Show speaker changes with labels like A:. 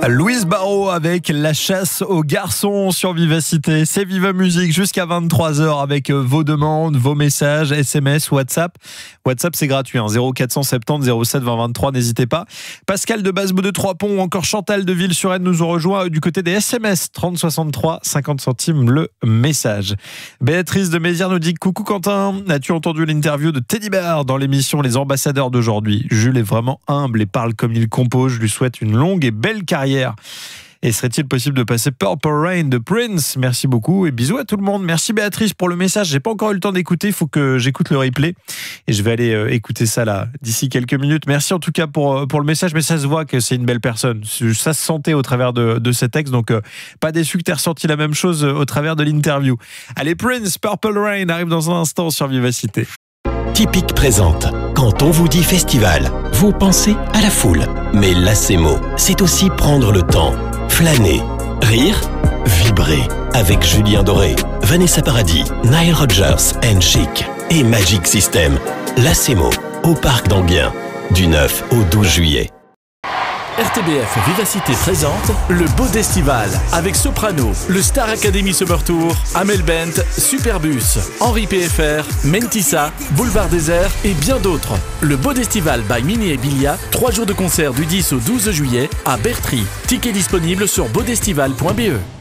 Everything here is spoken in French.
A: Louise Barrault avec La chasse aux garçons sur Vivacité. C'est Viva Musique jusqu'à 23h avec vos demandes, vos messages, SMS, WhatsApp. WhatsApp, c'est gratuit, 0470 07 20 23, n'hésitez pas. Pascal de Basbo de Trois-Ponts ou encore Chantal de Ville-sur-Aisne nous ont rejoint du côté des SMS. 30 63, 50 centimes le message. Béatrice de Mézières nous dit: coucou Quentin, as-tu entendu l'interview de Teddy Bear dans l'émission Les Ambassadeurs d'aujourd'hui? Jules est vraiment humble et parle comme il compose. Je lui souhaite une longue et belle carrière. Et serait-il possible de passer Purple Rain de Prince? Merci beaucoup et bisous à tout le monde. Merci Béatrice pour le message. J'ai pas encore eu le temps d'écouter, il faut que j'écoute le replay et je vais aller écouter ça là d'ici quelques minutes. Merci en tout cas pour le message, mais ça se voit que c'est une belle personne. Ça se sentait au travers de ces textes, donc pas déçu que tu aies ressenti la même chose au travers de l'interview. Allez, Prince, Purple Rain arrive dans un instant sur Vivacité.
B: Typique présente. Quand on vous dit festival, vous pensez à la foule. Mais Lacemo, c'est aussi prendre le temps, flâner, rire, vibrer. Avec Julien Doré, Vanessa Paradis, Nile Rodgers and Chic et Magic System. Lacemo, au Parc d'Enghien, du 9 au 12 juillet.
C: RTBF Vivacité présente le Bodestival avec Soprano, le Star Academy Summer Tour, Amel Bent, Superbus, Henri PFR, Mentissa, Boulevard Désert et bien d'autres. Le Bodestival by Mini et Bilia, 3 jours de concert du 10 au 12 juillet à Bertry. Tickets disponibles sur bodestival.be.